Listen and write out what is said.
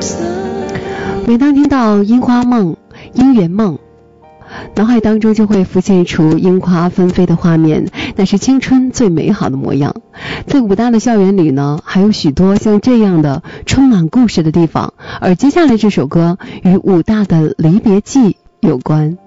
每当听到樱花梦、樱园梦，脑海当中就会浮现出樱花纷飞的画面，那是青春最美好的模样。在武大的校园里呢，还有许多像这样的充满故事的地方，而接下来这首歌与武大的离别记有关。